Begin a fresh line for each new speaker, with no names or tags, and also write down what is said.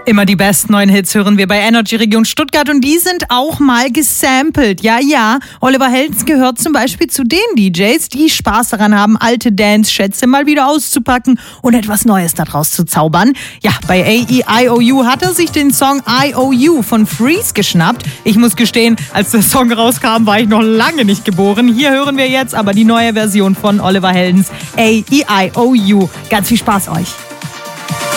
Immer die besten neuen Hits hören wir bei Energy Region Stuttgart und die sind auch mal gesampelt. Ja, Oliver Heldens gehört zum Beispiel zu den DJs, die Spaß daran haben, alte Dance-Schätze mal wieder auszupacken und etwas Neues daraus zu zaubern. Ja, bei AEIOU hat er sich den Song IOU von Freeze geschnappt. Ich muss gestehen, als der Song rauskam, war ich noch lange nicht geboren. Hier hören wir jetzt aber die neue Version von Oliver Heldens AEIOU. Ganz viel Spaß euch.